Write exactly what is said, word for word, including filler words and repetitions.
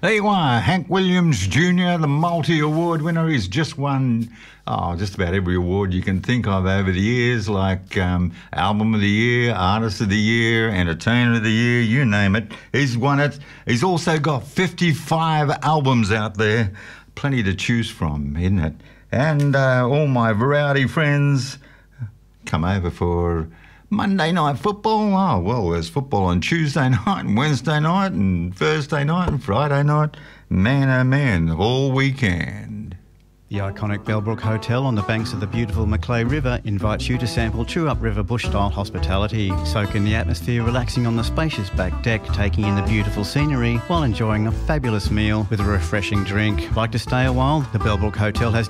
There you are, Hank Williams Junior, the multi-award winner. He's just won oh, just about every award you can think of over the years, like um, Album of the Year, Artist of the Year, Entertainer of the Year, you name it. He's won it. He's also got fifty-five albums out there. Plenty to choose from, isn't it? And uh, all my variety friends come over for Monday night football. Oh, well, there's football on Tuesday night and Wednesday night and Thursday night and Friday night. Man, oh man, all weekend. The iconic Bellbrook Hotel on the banks of the beautiful Macleay River invites you to sample true-up river bush-style hospitality. Soak in the atmosphere, relaxing on the spacious back deck, taking in the beautiful scenery while enjoying a fabulous meal with a refreshing drink. Like to stay a while? The Bellbrook Hotel has